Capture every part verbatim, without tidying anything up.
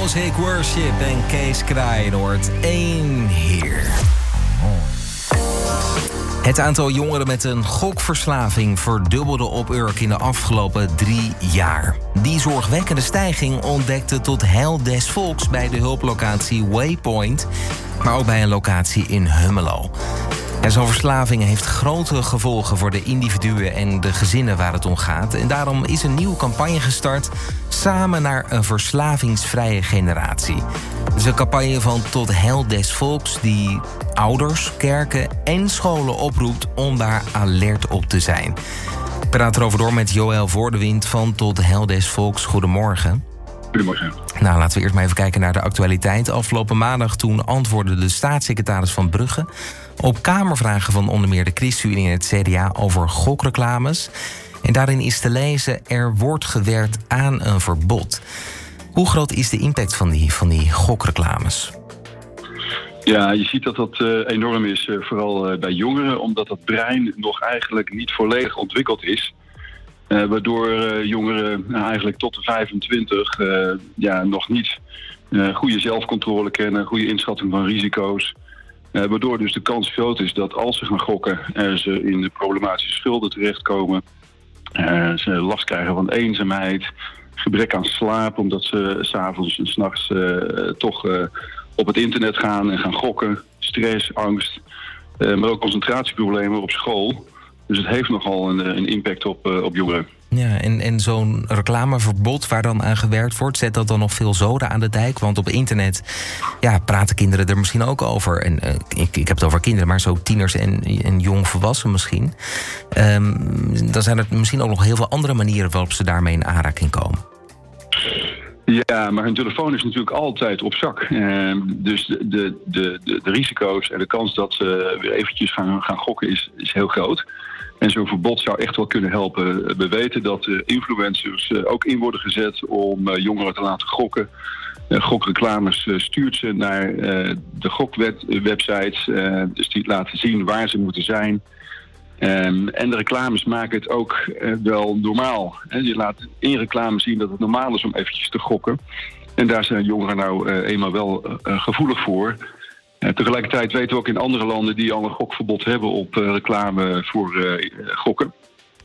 Mosaic Worship en Kees Kraai hoort één Heer. Het aantal jongeren met een gokverslaving verdubbelde op Urk in de afgelopen drie jaar. Die zorgwekkende stijging ontdekte tot heil des volks bij de hulplocatie Waypoint, maar ook bij een locatie in Hummelo. En zo'n verslaving heeft grote gevolgen voor de individuen en de gezinnen waar het om gaat. En daarom is een nieuwe campagne gestart, Samen naar een verslavingsvrije generatie. Het is een campagne van Tot Heil des Volks die ouders, kerken en scholen oproept om daar alert op te zijn. Ik praat erover door met Joël Voordewind van Tot Heil des Volks. Goedemorgen. Goedemorgen. Nou, laten we eerst maar even kijken naar de actualiteit. Afgelopen maandag toen antwoordde de staatssecretaris Van Brugge op Kamervragen van onder meer de ChristenUnie en het C D A over gokreclames. En daarin is te lezen, er wordt gewerkt aan een verbod. Hoe groot is de impact van die, van die gokreclames? Ja, je ziet dat dat uh, enorm is, uh, vooral uh, bij jongeren, omdat het brein nog eigenlijk niet volledig ontwikkeld is. Uh, waardoor uh, jongeren uh, eigenlijk tot de vijfentwintig uh, ja, nog niet uh, goede zelfcontrole kennen, goede inschatting van risico's. Uh, waardoor dus de kans groot is dat als ze gaan gokken, uh, ze in de problematische schulden terechtkomen. Uh, ze last krijgen van eenzaamheid, gebrek aan slaap, omdat ze 's avonds en 's nachts uh, toch uh, op het internet gaan en gaan gokken. Stress, angst, uh, maar ook concentratieproblemen op school. Dus het heeft nogal een, een impact op, uh, op jongeren. Ja, en, en zo'n reclameverbod waar dan aan gewerkt wordt, zet dat dan nog veel zoden aan de dijk? Want op internet ja, praten kinderen er misschien ook over. En, uh, ik, ik heb het over kinderen, maar zo tieners en, en jongvolwassenen misschien. Um, dan zijn er misschien ook nog heel veel andere manieren waarop ze daarmee in aanraking komen. Ja, maar hun telefoon is natuurlijk altijd op zak. Uh, dus de, de, de, de risico's en de kans dat ze weer eventjes gaan, gaan gokken is, is heel groot. En zo'n verbod zou echt wel kunnen helpen. We weten dat uh, influencers uh, ook in worden gezet om uh, jongeren te laten gokken. Uh, gokreclames uh, stuurt ze naar uh, de gokwebsites. Uh, dus die laten zien waar ze moeten zijn. Um, en de reclames maken het ook uh, wel normaal. Hè? Je laat in reclame zien dat het normaal is om eventjes te gokken. En daar zijn jongeren nou uh, eenmaal wel uh, gevoelig voor. Uh, tegelijkertijd weten we ook in andere landen die al een gokverbod hebben op uh, reclame voor uh, gokken.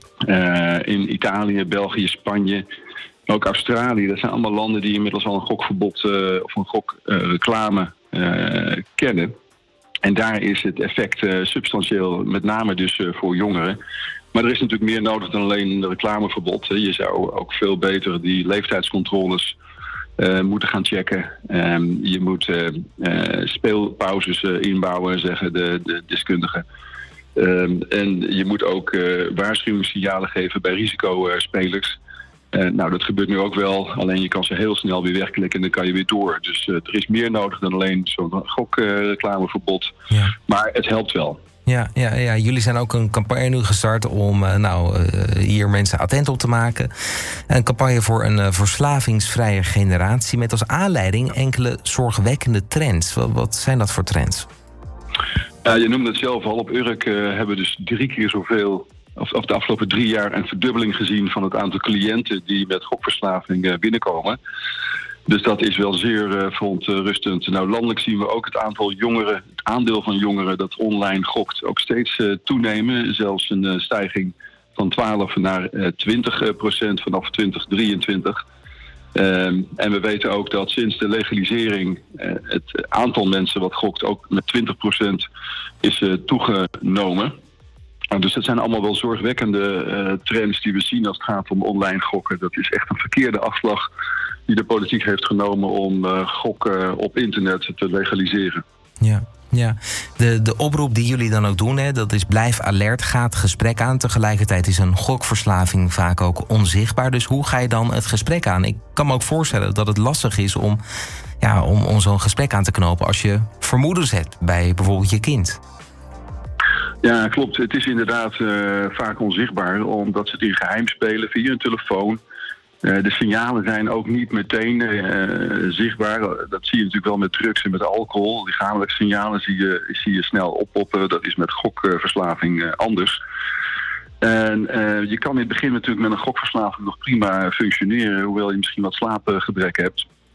Uh, in Italië, België, Spanje, ook Australië. Dat zijn allemaal landen die inmiddels al een gokverbod uh, of een gokreclame uh, kennen. En daar is het effect uh, substantieel, met name dus uh, voor jongeren. Maar er is natuurlijk meer nodig dan alleen een reclameverbod. Hè. Je zou ook veel beter die leeftijdscontroles uh, moeten gaan checken. Um, je moet uh, uh, speelpauzes uh, inbouwen, zeggen de, de deskundigen. Um, en je moet ook uh, waarschuwingssignalen geven bij risicospelers. Uh, nou, dat gebeurt nu ook wel. Alleen je kan ze heel snel weer wegklikken en dan kan je weer door. Dus uh, er is meer nodig dan alleen zo'n gokreclameverbod. Uh, ja. Maar het helpt wel. Ja, ja, ja, jullie zijn ook een campagne nu gestart om uh, nou, uh, hier mensen attent op te maken. Een campagne voor een uh, verslavingsvrije generatie met als aanleiding enkele zorgwekkende trends. Wat, wat zijn dat voor trends? Ja, je noemde het zelf al. Op Urk uh, hebben we dus drie keer zoveel, of, of de afgelopen drie jaar, een verdubbeling gezien van het aantal cliënten die met gokverslaving uh, binnenkomen. Dus dat is wel zeer uh, verontrustend. Nou, landelijk zien we ook het aantal jongeren, het aandeel van jongeren dat online gokt, ook steeds uh, toenemen. Zelfs een uh, stijging van twaalf naar uh, twintig procent vanaf twintig drieëntwintig. Um, en we weten ook dat sinds de legalisering uh, het aantal mensen wat gokt ook met twintig procent is uh, toegenomen. Uh, dus dat zijn allemaal wel zorgwekkende uh, trends die we zien als het gaat om online gokken. Dat is echt een verkeerde afslag die de politiek heeft genomen om uh, gokken op internet te legaliseren. Ja, ja. De, de oproep die jullie dan ook doen, hè, dat is blijf alert, ga het gesprek aan. Tegelijkertijd is een gokverslaving vaak ook onzichtbaar. Dus hoe ga je dan het gesprek aan? Ik kan me ook voorstellen dat het lastig is om, ja, om, om zo'n gesprek aan te knopen als je vermoedens hebt bij bijvoorbeeld je kind. Ja, klopt. Het is inderdaad uh, vaak onzichtbaar, omdat ze het in geheim spelen via een telefoon. Uh, de signalen zijn ook niet meteen uh, zichtbaar. Dat zie je natuurlijk wel met drugs en met alcohol. Lichamelijke signalen zie je, zie je snel oppoppen. Dat is met gokverslaving uh, anders. En uh, je kan in het begin natuurlijk met een gokverslaving nog prima functioneren, hoewel je misschien wat slaapgebrek hebt.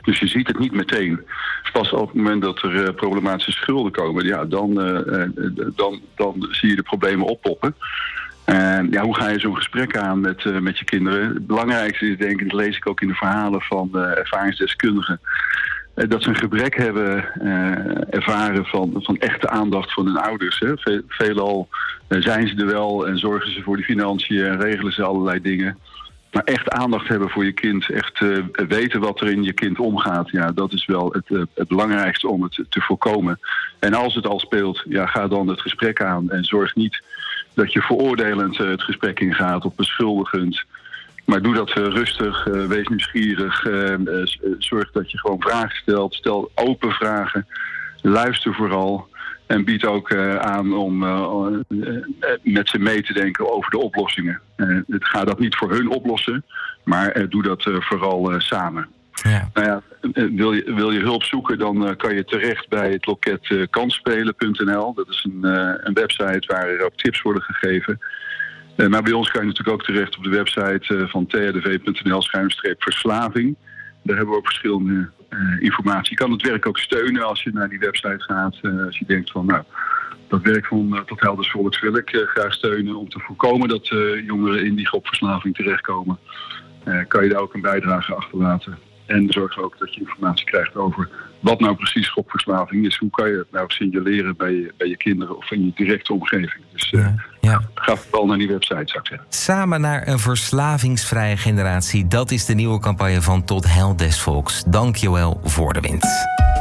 Dus je ziet het niet meteen. Pas op het moment dat er uh, problematische schulden komen, ja, dan, uh, uh, dan, dan zie je de problemen oppoppen. En ja, hoe ga je zo'n gesprek aan met, uh, met je kinderen? Het belangrijkste is, denk ik, dat lees ik ook in de verhalen van uh, ervaringsdeskundigen, uh, dat ze een gebrek hebben uh, ervaren van, van echte aandacht van hun ouders. Hè. Ve- veelal uh, zijn ze er wel en zorgen ze voor de financiën en regelen ze allerlei dingen. Maar echt aandacht hebben voor je kind, echt uh, weten wat er in je kind omgaat, ja, dat is wel het, uh, het belangrijkste om het te voorkomen. En als het al speelt, ja, ga dan het gesprek aan en zorg niet dat je veroordelend uh, het gesprek ingaat of beschuldigend. Maar doe dat uh, rustig, uh, wees nieuwsgierig, uh, uh, zorg dat je gewoon vragen stelt, stel open vragen, luister vooral. En biedt ook uh, aan om uh, uh, met ze mee te denken over de oplossingen. Uh, het gaat dat niet voor hun oplossen, maar uh, doe dat uh, vooral uh, samen. Ja. Nou ja, uh, wil, je, wil je hulp zoeken, dan uh, kan je terecht bij het loket uh, kansspelen punt n l. Dat is een, uh, een website waar er ook tips worden gegeven. Uh, maar bij ons kan je natuurlijk ook terecht op de website uh, van t r d v punt n l schuinstreep verslaving. Daar hebben we ook verschillende uh, informatie. Je kan het werk ook steunen als je naar die website gaat. Uh, als je denkt van, nou, dat werk van uh, Tot Helders Volks wil ik uh, graag steunen om te voorkomen dat uh, jongeren in die gokverslaving terechtkomen. Uh, kan je daar ook een bijdrage achterlaten. En zorg ook dat je informatie krijgt over wat nou precies gokverslaving is. Hoe kan je het nou signaleren bij je, bij je kinderen of in je directe omgeving. Dus uh, ja, ja. ga vooral naar die website, zou ik zeggen. Samen naar een verslavingsvrije generatie. Dat is de nieuwe campagne van Tot Heil des Volks. Dank Joël Voordewind.